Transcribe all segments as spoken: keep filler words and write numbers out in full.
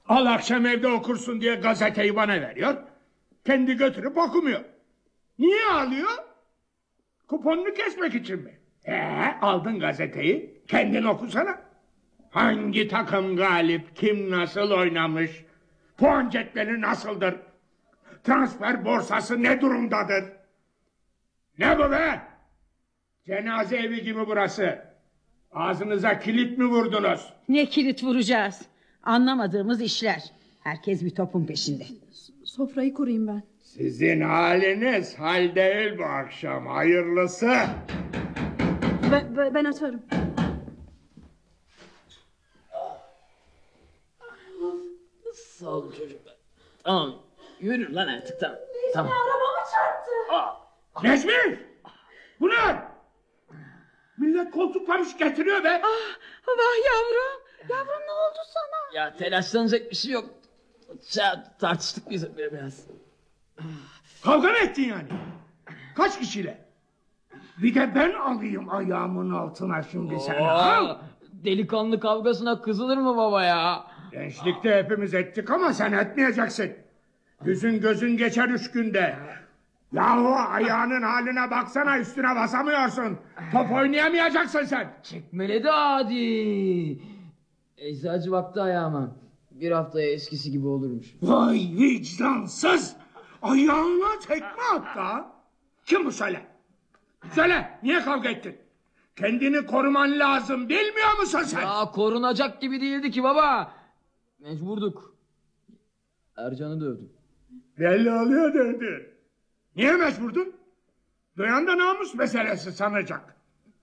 Al akşam evde okursun diye gazeteyi bana veriyor. Kendi götürüp okumuyor. Niye alıyor? Kuponunu kesmek için mi? Ee, aldın gazeteyi, kendin okusana. Hangi takım galip, kim nasıl oynamış, puan cetveli nasıldır, transfer borsası ne durumdadır? Ne bu be? Cenaze evi gibi burası. Ağzınıza kilit mi vurdunuz? Ne kilit vuracağız? Anlamadığımız işler. Herkes bir topun peşinde. Sofrayı kurayım ben. Sizin haliniz hal değil bu akşam. Hayırlısı. Ben, ben, ben atarım. Sağ olun çocuklar. Tamam. Yürü lan artık, tamam. Tamam. Arabama çarptı. Necmi! Bu ne? Millet koltuk pamuç getiriyor be. Ah, vah yavrum. Yavrum ne oldu sana? Ya telaşlanacak bir şey yok. Ça- tartıştık biz biraz. Kavga mı ettin yani? Kaç kişiyle? Bir de ben alayım ayağımın altına şimdi seni. Oo, delikanlı kavgasına kızılır mı baba ya? Gençlikte hepimiz ettik ama sen etmeyeceksin. Yüzün gözün geçer üç günde. Yahu ayağının haline baksana, üstüne basamıyorsun. Top oynayamayacaksın sen. Çekmeledi adi. Eczacı baktı ayağıma. Bir haftaya eskisi gibi olurmuş. Vay vicdansız. Ayağına tekme attı ha. Kim bu söyle? Söyle, niye kavga ettin? Kendini koruman lazım, bilmiyor musun sen? Ya korunacak gibi değildi ki baba. Mecburduk. Ercan'ı dövdüm. Belli oluyor dedi. Niye mecburdun? Duyan da namus meselesi sanacak.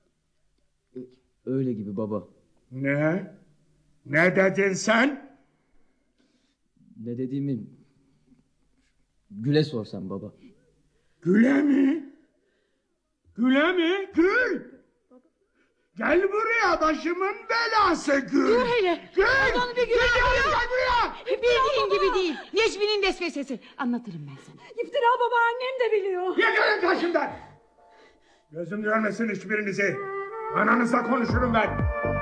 Öyle gibi baba. Ne? Ne dedin sen? Ne dediğimi Gül'e sorsan baba. Güle mi? Güle mi? Gül! Gel buraya, başımın belası Gül! Dur hele. Gül! Oradan bir Gül Gül geliyor. gel buraya! Bildiğin gibi değil. Necmi'nin vesvesesi. Anlatırım ben sana. İftira baba, annem de biliyor. Yıkılın karşımdan! Gözüm görmesin hiçbirinizi. Ananızla konuşurum ben.